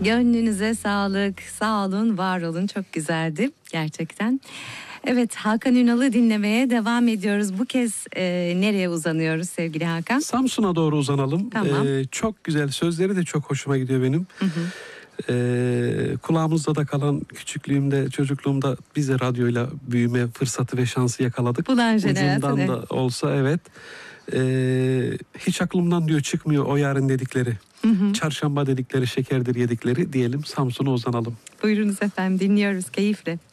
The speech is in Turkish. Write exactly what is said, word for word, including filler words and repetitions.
Gönlünüze sağlık, sağ olun, var olun. Çok güzeldi gerçekten. Evet, Hakan Ünal'ı dinlemeye devam ediyoruz. Bu kez e, nereye uzanıyoruz sevgili Hakan? Samsun'a doğru uzanalım. Tamam. Ee, çok güzel, sözleri de çok hoşuma gidiyor benim. Hı hı. Ee, kulağımızda da kalan, küçüklüğümde, çocukluğumda biz de radyoyla büyüme fırsatı ve şansı yakaladık. Bulan Ucundan evet. da olsa evet. Ee, hiç aklımdan diyor çıkmıyor o yarın dedikleri. Hı hı. Çarşamba dedikleri, şekerdir yedikleri diyelim, Samsun'a uzanalım. Buyurunuz efendim, dinliyoruz keyifle.